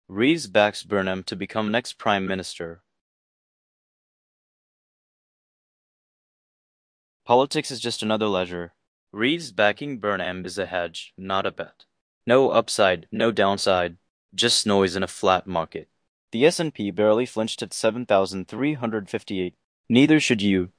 Rees backs Burnham to become next Prime Minister. Politics is just another ledger. Rees backing Burnham is a hedge, not a bet. No upside, no downside, just noise in a flat market. The S&P barely flinched at 7,358. Neither should you.